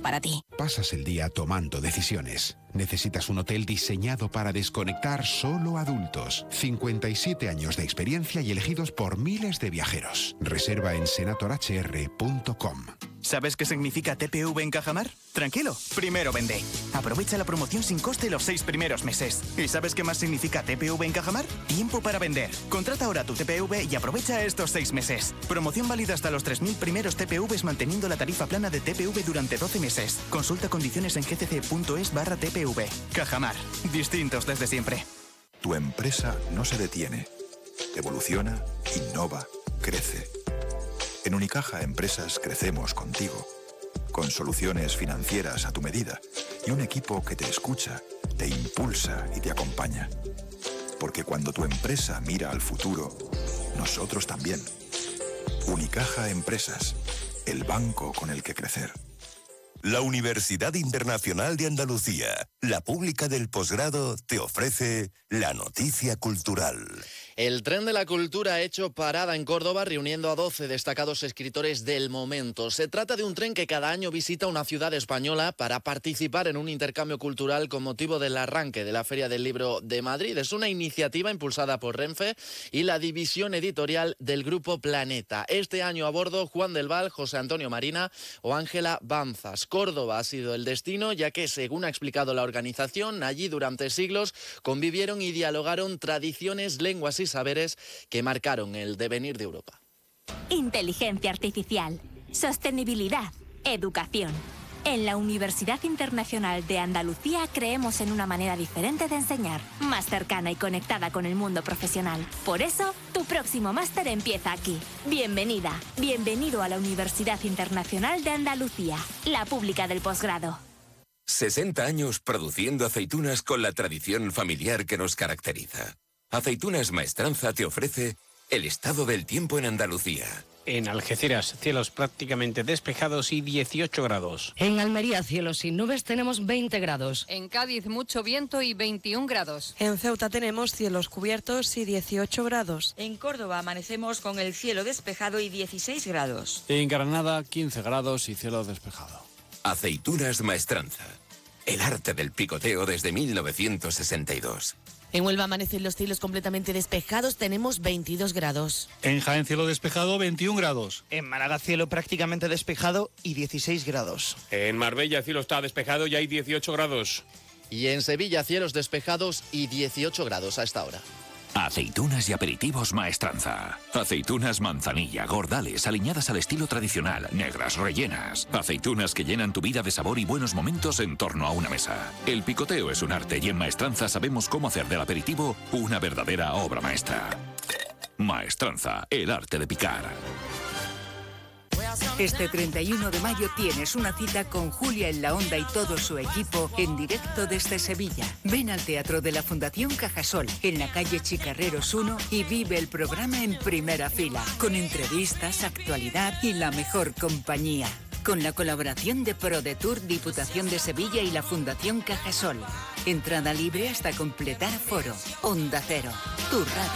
para ti. Pasas el día tomando decisiones. Necesitas un hotel diseñado para desconectar solo adultos. 57 años de experiencia y elegidos por miles de viajeros. Reserva en senatorhr.com. ¿Sabes qué significa TPV en Cajamar? Tranquilo, primero vende. Aprovecha la promoción sin coste los 6 primeros meses. ¿Y sabes qué más significa TPV en Cajamar? Tiempo para vender. Contrata ahora tu TPV y aprovecha estos 6 meses. Promoción válida hasta los 3.000 primeros TPVs manteniendo la tarifa plana de TPV durante 12 meses. Consulta condiciones en gcc.es/TPV. Cajamar. Distintos desde siempre. Tu empresa no se detiene. Evoluciona, innova, crece. En Unicaja Empresas crecemos contigo, con soluciones financieras a tu medida y un equipo que te escucha, te impulsa y te acompaña. Porque cuando tu empresa mira al futuro, nosotros también. Unicaja Empresas, el banco con el que crecer. La Universidad Internacional de Andalucía, la pública del posgrado, te ofrece la noticia cultural. El tren de la cultura ha hecho parada en Córdoba reuniendo a 12 destacados escritores del momento. Se trata de un tren que cada año visita una ciudad española para participar en un intercambio cultural con motivo del arranque de la Feria del Libro de Madrid. Es una iniciativa impulsada por Renfe y la división editorial del Grupo Planeta. Este año a bordo Juan del Val, José Antonio Marina o Ángela Banzas. Córdoba ha sido el destino, ya que, según ha explicado la organización, allí durante siglos convivieron y dialogaron tradiciones, lenguas y saberes que marcaron el devenir de Europa. Inteligencia artificial, sostenibilidad, educación. En la Universidad Internacional de Andalucía creemos en una manera diferente de enseñar, más cercana y conectada con el mundo profesional. Por eso, tu próximo máster empieza aquí. Bienvenida, bienvenido a la Universidad Internacional de Andalucía, la pública del posgrado. 60 años produciendo aceitunas con la tradición familiar que nos caracteriza. Aceitunas Maestranza te ofrece el estado del tiempo en Andalucía. En Algeciras, cielos prácticamente despejados y 18 grados. En Almería, cielos sin nubes, tenemos 20 grados. En Cádiz, mucho viento y 21 grados. En Ceuta tenemos cielos cubiertos y 18 grados. En Córdoba amanecemos con el cielo despejado y 16 grados. En Granada, 15 grados y cielo despejado. Aceitunas Maestranza. El arte del picoteo desde 1962. En Huelva amanecen los cielos completamente despejados, tenemos 22 grados. En Jaén, cielo despejado, 21 grados. En Málaga, cielo prácticamente despejado y 16 grados. En Marbella, cielo está despejado y hay 18 grados. Y en Sevilla, cielos despejados y 18 grados a esta hora. Aceitunas y aperitivos Maestranza. Aceitunas manzanilla, gordales, aliñadas al estilo tradicional, negras, rellenas. Aceitunas que llenan tu vida de sabor y buenos momentos en torno a una mesa. El picoteo es un arte y en Maestranza sabemos cómo hacer del aperitivo una verdadera obra maestra. Maestranza, el arte de picar. Este 31 de mayo tienes una cita con Julia en la Onda y todo su equipo en directo desde Sevilla. Ven al Teatro de la Fundación Cajasol, en la calle Chicarreros 1 y vive el programa en primera fila, con entrevistas, actualidad y la mejor compañía. Con la colaboración de ProDetour, Diputación de Sevilla y la Fundación Cajasol. Entrada libre hasta completar aforo. Onda Cero, tu radio.